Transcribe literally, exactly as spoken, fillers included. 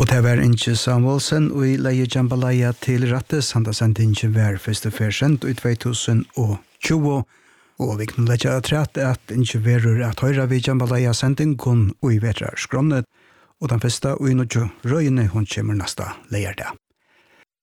det var ikke Samuelsen, og i leie jambalaya til rette, sanda sendte ikke hver første fersent i två tusen tjugo. Og vi kan legge at at ikke verur at høyre vi jambalaya sending kun og i vetrar skronnet, og den første og i noe røyene hun kommer neste leier det.